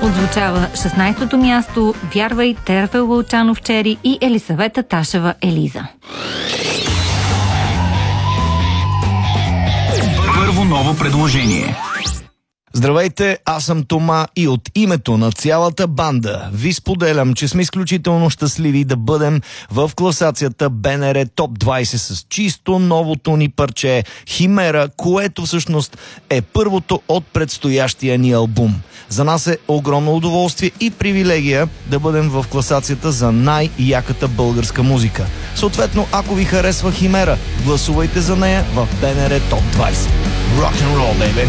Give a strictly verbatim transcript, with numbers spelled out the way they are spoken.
Отзвучава шестнайсето място "Вярвай", Терфел Вълчанов "Чери" и Елисавета Ташева "Елиза". Първо ново предложение. Здравейте, аз съм Тома и от името на цялата банда ви споделям, че сме изключително щастливи да бъдем в класацията БНР Топ двайсет с чисто новото ни парче "Химера", което всъщност е първото от предстоящия ни албум. За нас е огромно удоволствие и привилегия да бъдем в класацията за най-яката българска музика. Съответно, ако ви харесва "Химера", гласувайте за нея в БНР Топ двайсет. Rock and roll, baby!